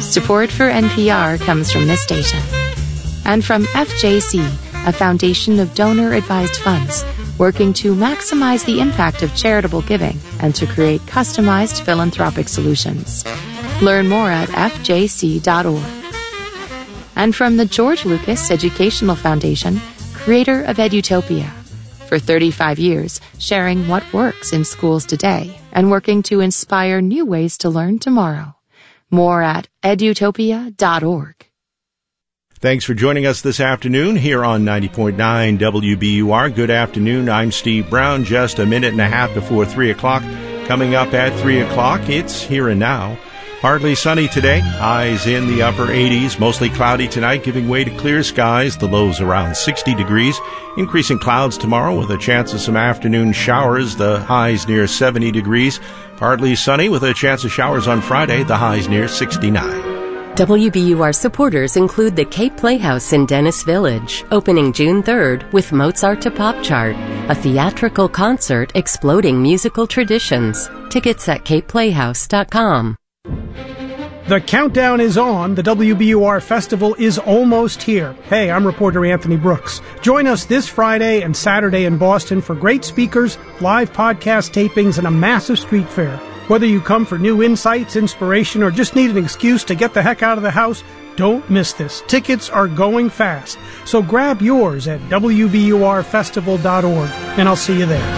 Support for NPR comes from this station. And from FJC, a foundation of donor-advised funds working to maximize the impact of charitable giving and to create customized philanthropic solutions. Learn more at fjc.org. And from the George Lucas Educational Foundation, creator of Edutopia. For 35 years, sharing what works in schools today and working to inspire new ways to learn tomorrow. More at edutopia.org. Thanks for joining us this afternoon here on 90.9 WBUR. Good afternoon. I'm Steve Brown. Just a minute and a half before 3 o'clock. Coming up at 3 o'clock, it's Here and Now. Partly sunny today. Highs in the upper 80s. Mostly cloudy tonight, giving way to clear skies. The lows around 60 degrees. Increasing clouds tomorrow with a chance of some afternoon showers. The highs near 70 degrees. Partly sunny with a chance of showers on Friday. The highs near 69. WBUR supporters include the Cape Playhouse in Dennis Village, opening June 3rd with Mozart to Pop Chart, a theatrical concert exploding musical traditions. Tickets at capeplayhouse.com. The countdown is on. The WBUR Festival is almost here. Hey, I'm reporter Anthony Brooks. Join us this Friday and Saturday in Boston for great speakers, live podcast tapings, and a massive street fair. Whether you come for new insights, inspiration, or just need an excuse to get the heck out of the house, don't miss this. Tickets are going fast. So grab yours at WBURfestival.org, and I'll see you there.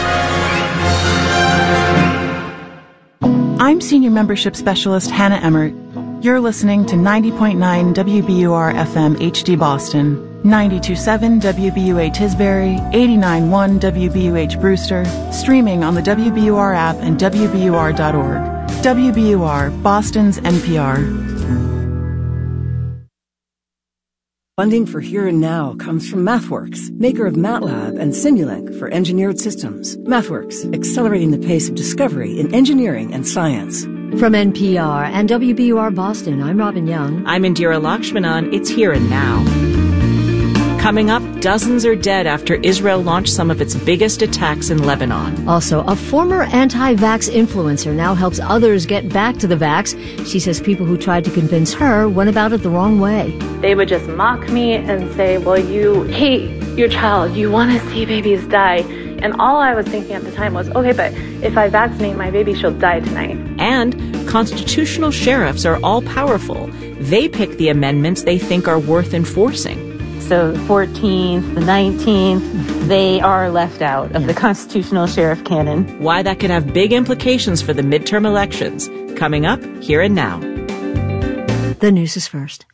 I'm Senior Membership Specialist Hannah Emmert. You're listening to 90.9 WBUR FM HD Boston, 92.7 WBUA Tisbury, 89.1 WBUH Brewster, streaming on the WBUR app and WBUR.org. WBUR, Boston's NPR. Funding for Here and Now comes from MathWorks, maker of MATLAB and Simulink for engineered systems. MathWorks, accelerating the pace of discovery in engineering and science. From NPR and WBUR Boston, I'm Robin Young. I'm Indira Lakshmanan. It's Here and Now. Coming up, dozens are dead after Israel launched some of its biggest attacks in Lebanon. Also, a former anti-vax influencer now helps others get back to the vax. She says people who tried to convince her went about it the wrong way. They would just mock me and say, well, you hate your child. You want to see babies die. And all I was thinking at the time was, okay, but if I vaccinate my baby, she'll die tonight. And constitutional sheriffs are all powerful. They pick the amendments they think are worth enforcing. So the 14th, the 19th, they are left out of the constitutional sheriff canon. Why that could have big implications for the midterm elections. Coming up, Here and Now. The news is first.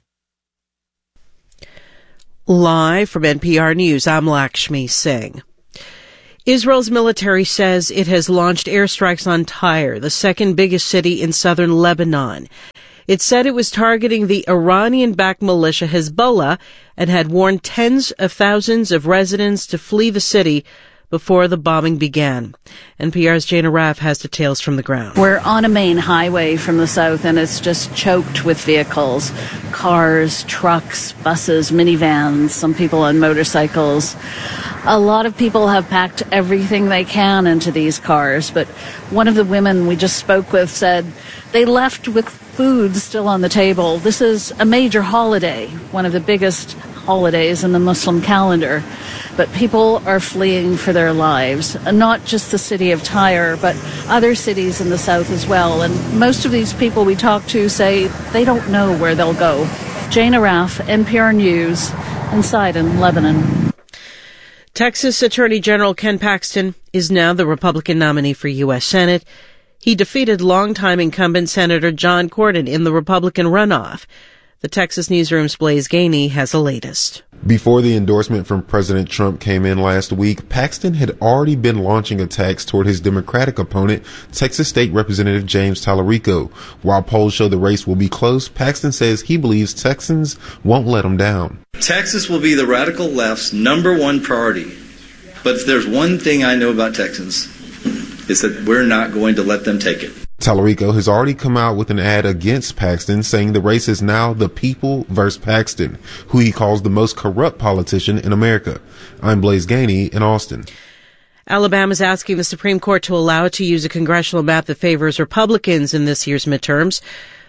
Live from NPR News, I'm Lakshmi Singh. Israel's military says it has launched airstrikes on Tyre, the second biggest city in southern Lebanon. It said it was targeting the Iranian-backed militia Hezbollah and had warned tens of thousands of residents to flee the city before the bombing began. NPR's Jana Raff has details from the ground. We're on a main highway from the south, and it's just choked with vehicles. Cars, trucks, buses, minivans, some people on motorcycles. A lot of people have packed everything they can into these cars, but one of the women we just spoke with said they left with food still on the table. This is a major holiday, one of the biggest holidays in the Muslim calendar. But people are fleeing for their lives, not just the city of Tyre, but other cities in the south as well. And most of these people we talk to say they don't know where they'll go. Jana Raff, NPR News, in Sidon, Lebanon. Texas Attorney General Ken Paxton is now the Republican nominee for U.S. Senate. He defeated longtime incumbent Senator John Cornyn in the Republican runoff. The Texas Newsroom's Blaise Gainey has the latest. Before the endorsement from President Trump came in last week, Paxton had already been launching attacks toward his Democratic opponent, Texas State Representative James Tallarico. While polls show the race will be close, Paxton says he believes Texans won't let him down. Texas will be the radical left's number one priority. But if there's one thing I know about Texans, it's that we're not going to let them take it. Tallarico has already come out with an ad against Paxton, saying the race is now the people versus Paxton, who he calls the most corrupt politician in America. I'm Blaise Gainey in Austin. Alabama's asking the Supreme Court to allow it to use a congressional map that favors Republicans in this year's midterms.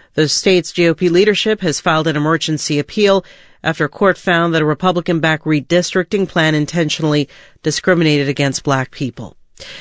The state's GOP leadership has filed an emergency appeal after a court found that a Republican-backed redistricting plan intentionally discriminated against black people.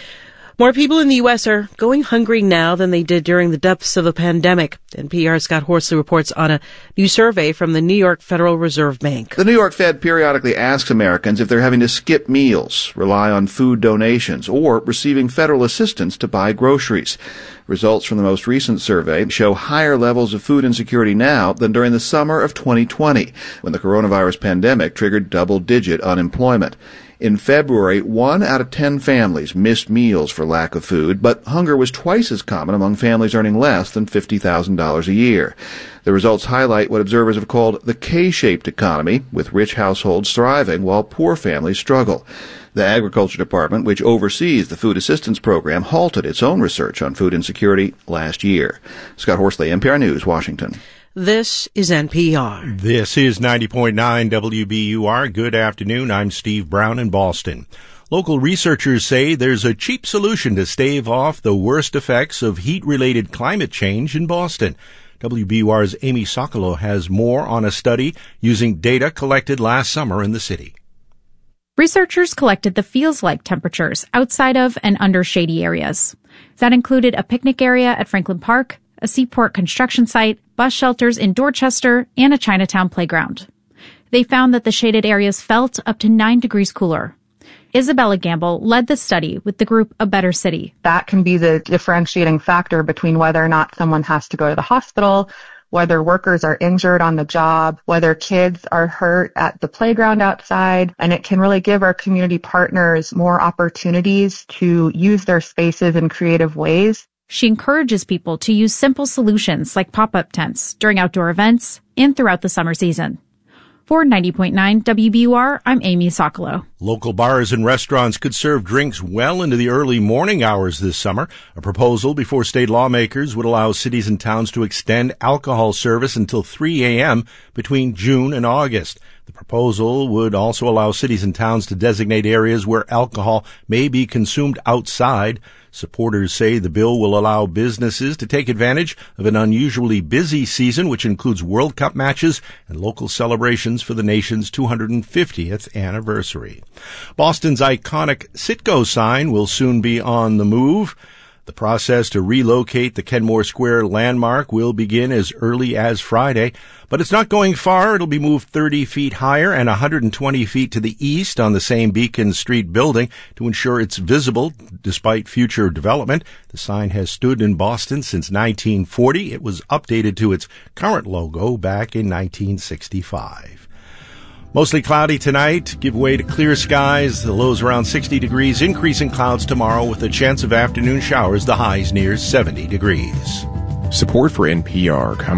More people in the U.S. are going hungry now than they did during the depths of the pandemic. NPR's Scott Horsley reports on a new survey from the New York Federal Reserve Bank. The New York Fed periodically asks Americans if they're having to skip meals, rely on food donations, or receiving federal assistance to buy groceries. Results from the most recent survey show higher levels of food insecurity now than during the summer of 2020, when the coronavirus pandemic triggered double-digit unemployment. In February, 1 out of 10 families missed meals for lack of food, but hunger was twice as common among families earning less than $50,000 a year. The results highlight what observers have called the K-shaped economy, with rich households thriving while poor families struggle. The Agriculture Department, which oversees the Food Assistance Program, halted its own research on food insecurity last year. Scott Horsley, NPR News, Washington. This is NPR. This is 90.9 WBUR. Good afternoon. I'm Steve Brown in Boston. Local researchers say there's a cheap solution to stave off the worst effects of heat-related climate change in Boston. WBUR's Amy Sokolow has more on a study using data collected last summer in the city. Researchers collected the feels-like temperatures outside of and under shady areas. That included a picnic area at Franklin Park, a seaport construction site, bus shelters in Dorchester, and a Chinatown playground. They found that the shaded areas felt up to 9 degrees cooler. Isabella Gamble led the study with the group A Better City. That can be the differentiating factor between whether or not someone has to go to the hospital, whether workers are injured on the job, whether kids are hurt at the playground outside, and it can really give our community partners more opportunities to use their spaces in creative ways. She encourages people to use simple solutions like pop-up tents during outdoor events and throughout the summer season. For 90.9 WBUR, I'm Amy Sokolow. Local bars and restaurants could serve drinks well into the early morning hours this summer. A proposal before state lawmakers would allow cities and towns to extend alcohol service until 3 a.m. between June and August. The proposal would also allow cities and towns to designate areas where alcohol may be consumed outside. Supporters say the bill will allow businesses to take advantage of an unusually busy season, which includes World Cup matches and local celebrations for the nation's 250th anniversary. Boston's iconic Citgo sign will soon be on the move. The process to relocate the Kenmore Square landmark will begin as early as Friday, but it's not going far. It'll be moved 30 feet higher and 120 feet to the east on the same Beacon Street building to ensure it's visible despite future development. The sign has stood in Boston since 1940. It was updated to its current logo back in 1965. Mostly cloudy tonight, give way to clear skies, the lows around 60 degrees, increasing clouds tomorrow with a chance of afternoon showers, the highs near 70 degrees. Support for NPR comes